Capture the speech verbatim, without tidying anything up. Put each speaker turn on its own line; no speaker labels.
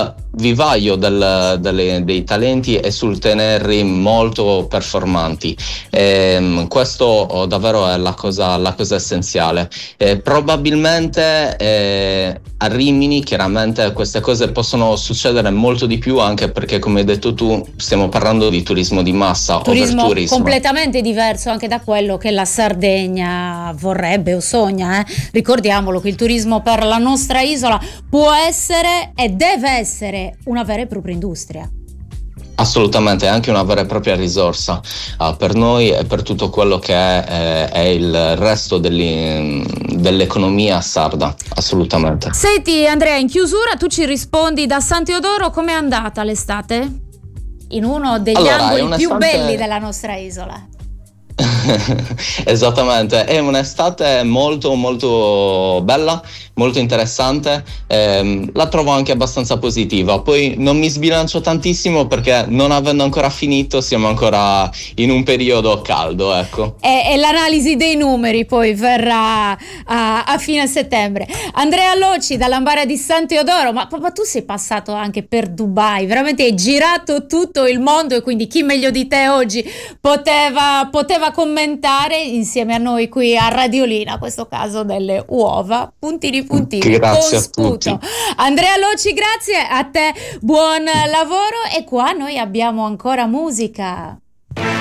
il vivaio del, delle, dei talenti è sul tenerli molto performanti. E, questo oh, davvero è la cosa, la cosa essenziale. E, probabilmente eh, a Rimini chiaramente queste cose possono succedere molto di più, anche perché, come hai detto tu, stiamo parlando di turismo di massa,
Turismo
overturismo.
completamente diverso anche da quello che la Sardegna vorrebbe o sogna, eh? Ricordiamolo che il turismo per la nostra isola può essere e deve essere una vera e propria industria.
Assolutamente, è anche una vera e propria risorsa uh, per noi e per tutto quello che è, è, è il resto dell'economia sarda, assolutamente.
Senti Andrea, in chiusura tu ci rispondi da San Teodoro, com'è andata l'estate? In uno degli
allora,
angoli più
un'estate...
belli della nostra isola.
Esattamente, è un'estate molto molto bella, molto interessante, ehm, la trovo anche abbastanza positiva. Poi non mi sbilancio tantissimo perché, non avendo ancora finito, siamo ancora in un periodo caldo, ecco.
E, e l'analisi dei numeri poi verrà a, a fine settembre. Andrea Loci dall'Ambara di San Teodoro, ma, ma tu sei passato anche per Dubai, veramente hai girato tutto il mondo, e quindi chi meglio di te oggi poteva, poteva commentare insieme a noi qui a Radiolina questo caso delle uova, puntini puntini,
grazie
con sputo.
a tutti.
Andrea Loci, grazie a te, buon lavoro, e qua noi abbiamo ancora musica.